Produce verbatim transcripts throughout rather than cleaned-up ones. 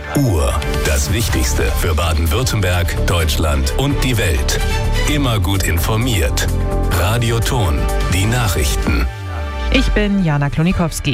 Uhr. Das Wichtigste für Baden-Württemberg, Deutschland und die Welt. Immer gut informiert. Radioton. Die Nachrichten. Ich bin Jana Klonikowski.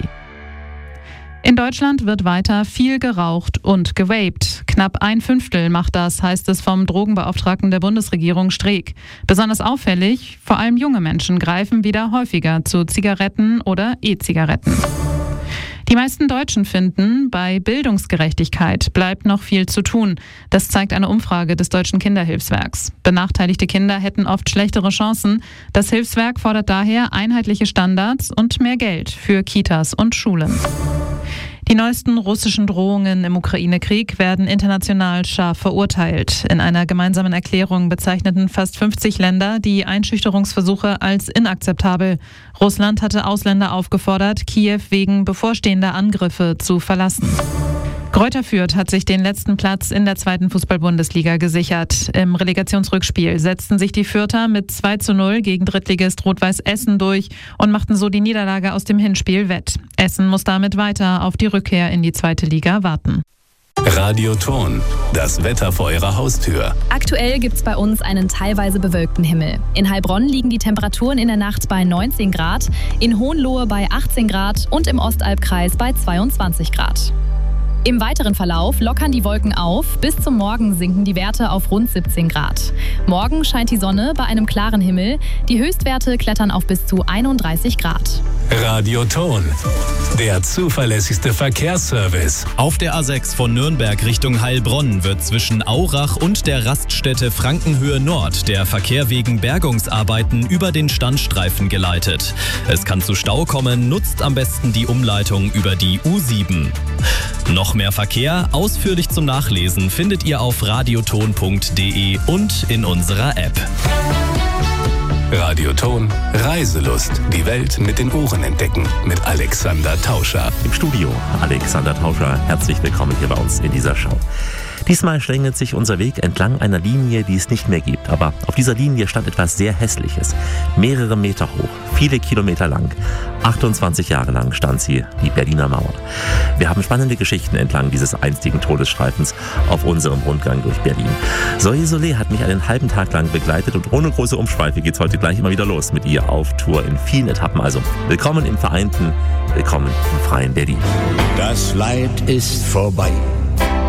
In Deutschland wird weiter viel geraucht und gewaped. Knapp ein Fünftel macht das, heißt es vom Drogenbeauftragten der Bundesregierung Streeck. Besonders auffällig, vor allem junge Menschen greifen wieder häufiger zu Zigaretten oder E-Zigaretten. Die meisten Deutschen finden, bei Bildungsgerechtigkeit bleibt noch viel zu tun. Das zeigt eine Umfrage des Deutschen Kinderhilfswerks. Benachteiligte Kinder hätten oft schlechtere Chancen. Das Hilfswerk fordert daher einheitliche Standards und mehr Geld für Kitas und Schulen. Die neuesten russischen Drohungen im Ukraine-Krieg werden international scharf verurteilt. In einer gemeinsamen Erklärung bezeichneten fast fünfzig Länder die Einschüchterungsversuche als inakzeptabel. Russland hatte Ausländer aufgefordert, Kiew wegen bevorstehender Angriffe zu verlassen. Greuther Fürth hat sich den letzten Platz in der zweiten Fußball-Bundesliga gesichert. Im Relegationsrückspiel setzten sich die Fürther mit zwei zu null gegen Drittligist Rot-Weiß Essen durch und machten so die Niederlage aus dem Hinspiel wett. Essen muss damit weiter auf die Rückkehr in die zweite Liga warten. Radioton. Das Wetter vor Ihrer Haustür. Aktuell gibt's bei uns einen teilweise bewölkten Himmel. In Heilbronn liegen die Temperaturen in der Nacht bei neunzehn Grad, in Hohenlohe bei achtzehn Grad und im Ostalbkreis bei zweiundzwanzig Grad. Im weiteren Verlauf lockern die Wolken auf. Bis zum Morgen sinken die Werte auf rund siebzehn Grad. Morgen scheint die Sonne bei einem klaren Himmel. Die Höchstwerte klettern auf bis zu einunddreißig Grad. Radioton. Der zuverlässigste Verkehrsservice. Auf der A sechs von Nürnberg Richtung Heilbronn wird zwischen Aurach und der Raststätte Frankenhöhe Nord der Verkehr wegen Bergungsarbeiten über den Standstreifen geleitet. Es kann zu Stau kommen, nutzt am besten die Umleitung über die U sieben. Noch mehr Verkehr, ausführlich zum Nachlesen, findet ihr auf radioton punkt de und in unserer App. Radioton. Reiselust. Die Welt mit den Ohren entdecken. Mit Alexander Tauscher. Im Studio Alexander Tauscher. Herzlich willkommen hier bei uns in dieser Show. Diesmal schlängelt sich unser Weg entlang einer Linie, die es nicht mehr gibt. Aber auf dieser Linie stand etwas sehr Hässliches. Mehrere Meter hoch, viele Kilometer lang. achtundzwanzig Jahre lang stand sie, die Berliner Mauer. Wir haben spannende Geschichten entlang dieses einstigen Todesstreifens auf unserem Rundgang durch Berlin. Zoe Solé hat mich einen halben Tag lang begleitet und ohne große Umschweife geht's heute gleich immer wieder los mit ihr auf Tour in vielen Etappen. Also willkommen im Vereinten, willkommen im freien Berlin. Das Leid ist vorbei.